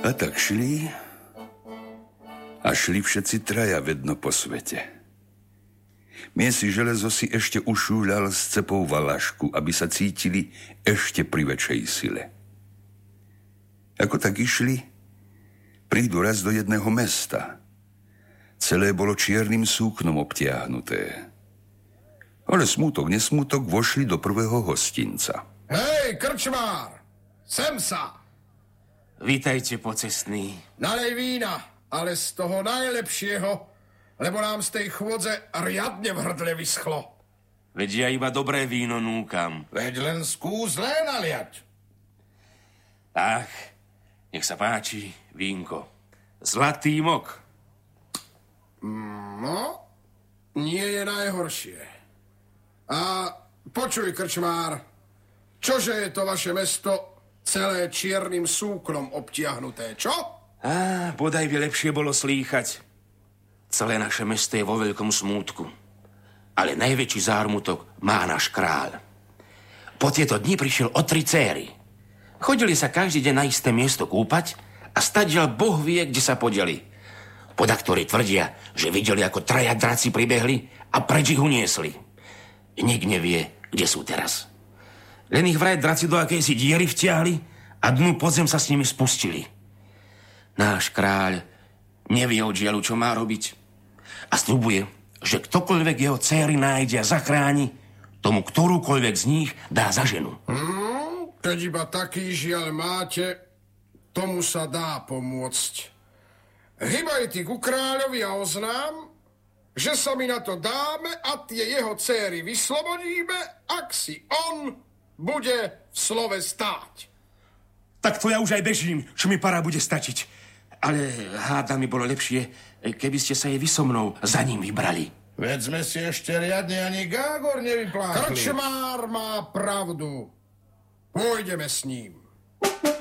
A tak šli a šli všetci traja vedno po svete. Miesi železo si ešte ušúľal s cepou valašku, aby sa cítili ešte pri väčšej sile. Ako tak išli, prídu raz do jedného mesta. Celé bolo čiernym súknom obtiahnuté. Ale smútok, nesmútok vošli do prvého hostinca. Hej, krčmár, sem sa! Vítajte, pocestný. Nalej vína, ale z toho najlepšieho, lebo nám z tej chôdze riadne v hrdle vyschlo. Veď ja iba dobré víno núkam. Veď len skús zlé naliať. Ach, nech sa páči, vínko. Zlatý mok. No, nie je najhoršie. A počuj, krčmár, čože je to vaše mesto celé čiernym súknom obtiahnuté, čo? Bodaj by lepšie bolo slýchať. Celé naše mesto je vo veľkom smútku. Ale najväčší zármutok má náš kráľ. Po tieto dni prišiel o 3 céry. Chodili sa každý deň na isté miesto kúpať a stadiaľ Boh vie, kde sa podeli. Podaktori tvrdia, že videli, ako 3 draci pribehli a preč ich uniesli. Nik nevie, kde sú teraz. Len ich vraj draci do akejsi diery vtiahli a dnu podzem sa s nimi spustili. Náš kráľ nevie od žiaľu, čo má robiť. A sľubuje, že ktokoľvek jeho céry nájde a zachráni, tomu ktorúkoľvek z nich dá za ženu. Keď iba taký žiaľ máte, tomu sa dá pomôcť. Hybaj ty ku kráľovi a oznám, že sa mi na to dáme a tie jeho céry vyslobodíme, ak si on bude v slove stáť. Tak to ja už aj bežím, čo mi para bude stačiť. Ale hádam mi bolo lepšie, keby ste sa jej vy so mnou za ním vybrali. Veď sme si ešte riadne ani Gágor nevypláchli. Krčmár má pravdu. Pôjdeme s ním.